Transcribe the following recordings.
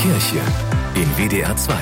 Kirche in WDR 2.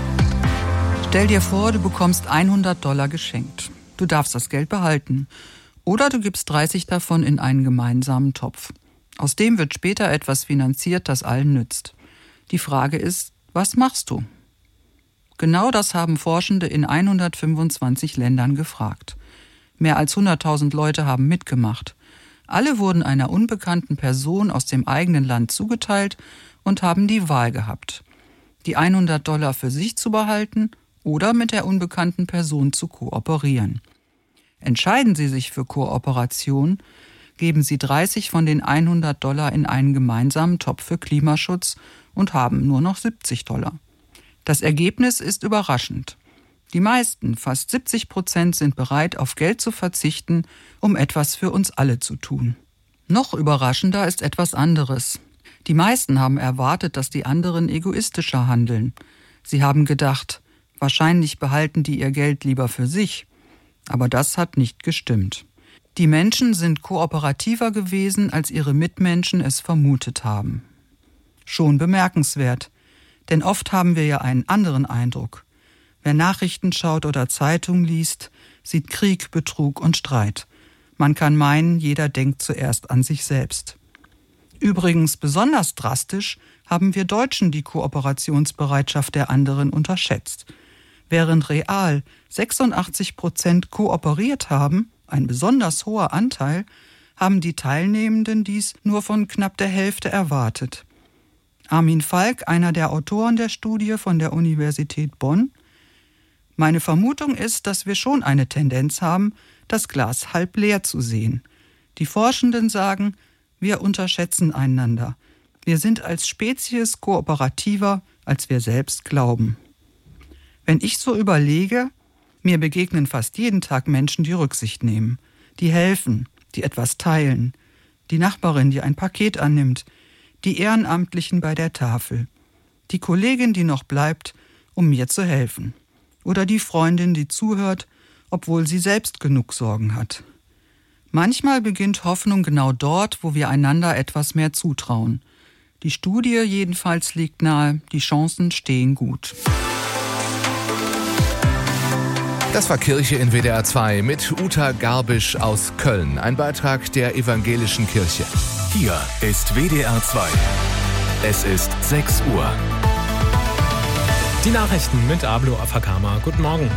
Stell dir vor, du bekommst $100 geschenkt. Du darfst das Geld behalten. Oder du gibst 30 davon in einen gemeinsamen Topf. Aus dem wird später etwas finanziert, das allen nützt. Die Frage ist, was machst du? Genau das haben Forschende in 125 Ländern gefragt. Mehr als 100.000 Leute haben mitgemacht. Alle wurden einer unbekannten Person aus dem eigenen Land zugeteilt und haben die Wahl gehabt, die $100 für sich zu behalten oder mit der unbekannten Person zu kooperieren. Entscheiden sie sich für Kooperation, geben sie 30 von den $100 in einen gemeinsamen Topf für Klimaschutz und haben nur noch $70. Das Ergebnis ist überraschend. Die meisten, fast 70%, sind bereit, auf Geld zu verzichten, um etwas für uns alle zu tun. Noch überraschender ist etwas anderes. Die meisten haben erwartet, dass die anderen egoistischer handeln. Sie haben gedacht, wahrscheinlich behalten die ihr Geld lieber für sich. Aber das hat nicht gestimmt. Die Menschen sind kooperativer gewesen, als ihre Mitmenschen es vermutet haben. Schon bemerkenswert, denn oft haben wir ja einen anderen Eindruck. Wer Nachrichten schaut oder Zeitung liest, sieht Krieg, Betrug und Streit. Man kann meinen, jeder denkt zuerst an sich selbst. Übrigens besonders drastisch haben wir Deutschen die Kooperationsbereitschaft der anderen unterschätzt. Während real 86% kooperiert haben, ein besonders hoher Anteil, haben die Teilnehmenden dies nur von knapp der Hälfte erwartet. Armin Falk, einer der Autoren der Studie von der Universität Bonn: Meine Vermutung ist, dass wir schon eine Tendenz haben, das Glas halb leer zu sehen. Die Forschenden sagen, wir unterschätzen einander. Wir sind als Spezies kooperativer, als wir selbst glauben. Wenn ich so überlege, mir begegnen fast jeden Tag Menschen, die Rücksicht nehmen, die helfen, die etwas teilen, die Nachbarin, die ein Paket annimmt, die Ehrenamtlichen bei der Tafel, die Kollegin, die noch bleibt, um mir zu helfen, oder die Freundin, die zuhört, obwohl sie selbst genug Sorgen hat. Manchmal beginnt Hoffnung genau dort, wo wir einander etwas mehr zutrauen. Die Studie jedenfalls liegt nahe, die Chancen stehen gut. Das war Kirche in WDR 2 mit Uta Garbisch aus Köln. Ein Beitrag der Evangelischen Kirche. Hier ist WDR 2. Es ist 6 Uhr. Die Nachrichten mit Ablo Afakama. Guten Morgen.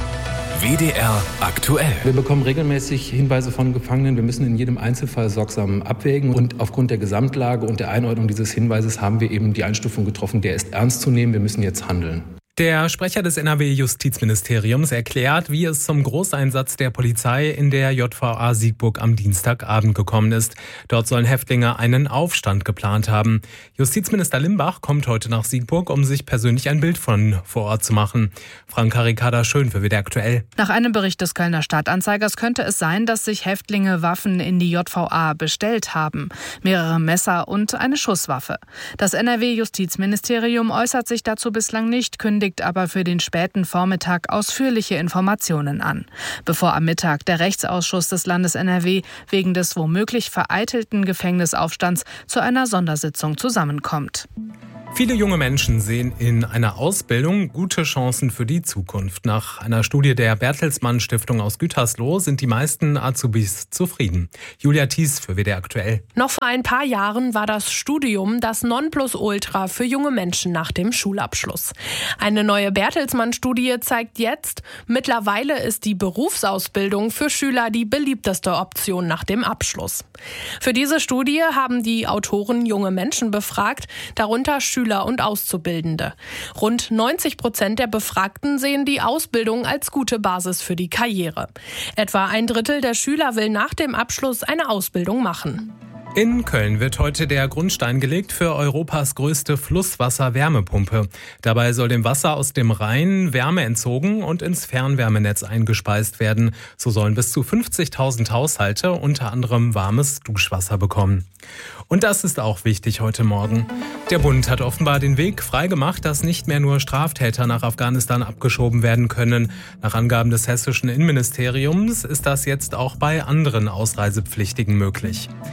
WDR aktuell. Wir bekommen regelmäßig Hinweise von Gefangenen. Wir müssen in jedem Einzelfall sorgsam abwägen. Und aufgrund der Gesamtlage und der Einordnung dieses Hinweises haben wir eben die Einstufung getroffen, der ist ernst zu nehmen. Wir müssen jetzt handeln. Der Sprecher des NRW-Justizministeriums erklärt, wie es zum Großeinsatz der Polizei in der JVA Siegburg am Dienstagabend gekommen ist. Dort sollen Häftlinge einen Aufstand geplant haben. Justizminister Limbach kommt heute nach Siegburg, um sich persönlich ein Bild von vor Ort zu machen. Franka Ricarda-Schön für WDR aktuell. Nach einem Bericht des Kölner Stadtanzeigers könnte es sein, dass sich Häftlinge Waffen in die JVA bestellt haben. Mehrere Messer und eine Schusswaffe. Das NRW-Justizministerium äußert sich dazu bislang nicht, kündigt aber für den späten Vormittag ausführliche Informationen an. Bevor am Mittag der Rechtsausschuss des Landes NRW wegen des womöglich vereitelten Gefängnisaufstands zu einer Sondersitzung zusammenkommt. Viele junge Menschen sehen in einer Ausbildung gute Chancen für die Zukunft. Nach einer Studie der Bertelsmann Stiftung aus Gütersloh sind die meisten Azubis zufrieden. Julia Thies für WDR aktuell. Noch vor ein paar Jahren war das Studium das Nonplusultra für junge Menschen nach dem Schulabschluss. Eine neue Bertelsmann-Studie zeigt jetzt, mittlerweile ist die Berufsausbildung für Schüler die beliebteste Option nach dem Abschluss. Für diese Studie haben die Autoren junge Menschen befragt, darunter Schüler und Auszubildende. Rund 90% der Befragten sehen die Ausbildung als gute Basis für die Karriere. Etwa ein Drittel der Schüler will nach dem Abschluss eine Ausbildung machen. In Köln wird heute der Grundstein gelegt für Europas größte Flusswasser-Wärmepumpe. Dabei soll dem Wasser aus dem Rhein Wärme entzogen und ins Fernwärmenetz eingespeist werden. So sollen bis zu 50.000 Haushalte unter anderem warmes Duschwasser bekommen. Und das ist auch wichtig heute Morgen. Der Bund hat offenbar den Weg freigemacht, dass nicht mehr nur Straftäter nach Afghanistan abgeschoben werden können. Nach Angaben des hessischen Innenministeriums ist das jetzt auch bei anderen Ausreisepflichtigen möglich.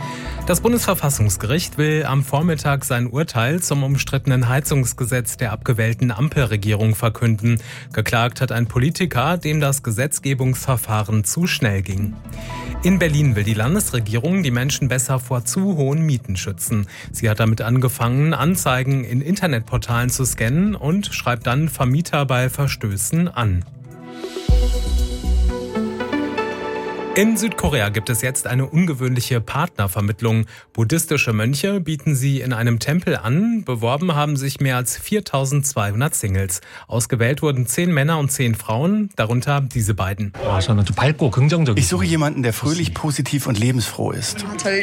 Das Bundesverfassungsgericht will am Vormittag sein Urteil zum umstrittenen Heizungsgesetz der abgewählten Ampelregierung verkünden. Geklagt hat ein Politiker, dem das Gesetzgebungsverfahren zu schnell ging. In Berlin will die Landesregierung die Menschen besser vor zu hohen Mieten schützen. Sie hat damit angefangen, Anzeigen in Internetportalen zu scannen und schreibt dann Vermieter bei Verstößen an. In Südkorea gibt es jetzt eine ungewöhnliche Partnervermittlung. Buddhistische Mönche bieten sie in einem Tempel an. Beworben haben sich mehr als 4.200 Singles. Ausgewählt wurden 10 Männer und 10 Frauen, darunter diese beiden. Ich suche jemanden, der fröhlich, positiv und lebensfroh ist.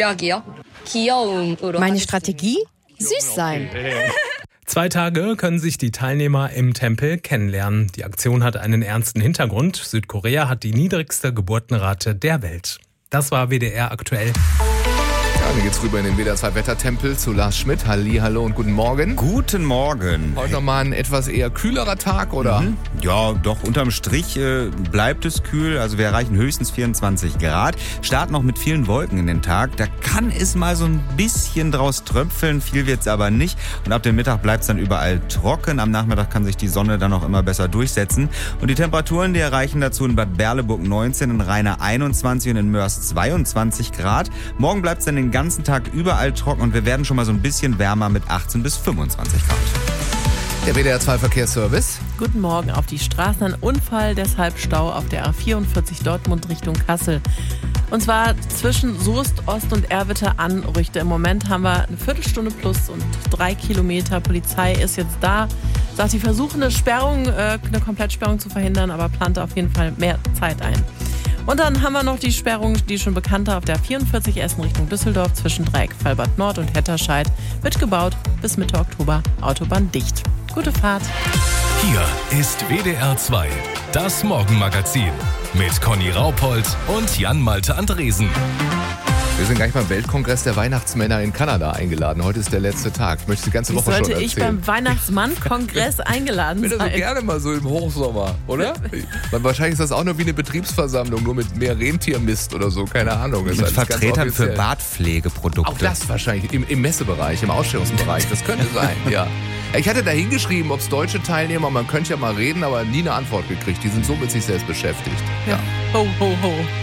Meine Strategie? Süß sein. 2 Tage können sich die Teilnehmer im Tempel kennenlernen. Die Aktion hat einen ernsten Hintergrund. Südkorea hat die niedrigste Geburtenrate der Welt. Das war WDR aktuell. Ja, dann geht's rüber in den WDR 2 Wettertempel zu Lars Schmidt. Hallo und guten Morgen. Guten Morgen. Heute nochmal ein etwas eher kühlerer Tag, oder? Ja, doch, unterm Strich bleibt es kühl. Also wir erreichen höchstens 24 Grad. Starten noch mit vielen Wolken in den Tag. Da kann es mal so ein bisschen draus tröpfeln. Viel wird's aber nicht. Und ab dem Mittag bleibt's dann überall trocken. Am Nachmittag kann sich die Sonne dann auch immer besser durchsetzen. Und die Temperaturen, die erreichen dazu in Bad Berleburg 19, in Rheine 21 und in Mörs 22 Grad. Morgen bleibt's dann den ganzen Tag überall trocken und wir werden schon mal so ein bisschen wärmer mit 18 bis 25 Grad. Der WDR 2 Verkehrsservice. Guten Morgen. Auf die Straßen ein Unfall, deshalb Stau auf der A44 Dortmund Richtung Kassel. Und zwar zwischen Soest, Ost und Erwitte Anrüchte. Im Moment haben wir eine Viertelstunde plus und 3 Kilometer. Polizei ist jetzt da. Sagt, sie versuchen eine Komplettsperrung zu verhindern, aber plant auf jeden Fall mehr Zeit ein. Und dann haben wir noch die Sperrung, die schon bekannte auf der 44 Essen Richtung Düsseldorf zwischen Dreieck Fallbad Nord und Hetterscheid. Wird gebaut bis Mitte Oktober, Autobahn dicht. Gute Fahrt. Hier ist WDR 2, das Morgenmagazin mit Conny Raupold und Jan-Malte Andresen. Wir sind gleich beim Weltkongress der Weihnachtsmänner in Kanada eingeladen. Heute ist der letzte Tag. Ich möchte die ganze Woche schon erzählen. Sollte ich beim Weihnachtsmann-Kongress eingeladen sein? Ich bin so gerne mal so im Hochsommer, oder? Wahrscheinlich ist das auch nur wie eine Betriebsversammlung, nur mit mehr Rentiermist oder so, keine Ahnung. Mit Vertretern für Bartpflegeprodukte. Auch das wahrscheinlich im Messebereich, im Ausstellungsbereich. Das könnte sein, ja. Ich hatte da hingeschrieben, ob es deutsche Teilnehmer, man könnte ja mal reden, aber nie eine Antwort gekriegt. Die sind so mit sich selbst beschäftigt. Ja. Ho, ho, ho.